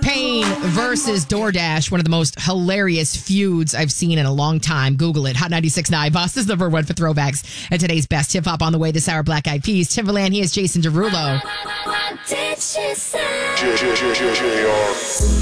T-Pain versus DoorDash, one of the most hilarious feuds I've seen in a long time. Google it. Hot 96.9. Boston's number one for throwbacks. And today's best hip-hop on the way this hour, Black Eyed Peas. Timberland, he is Jason Derulo. What did she say?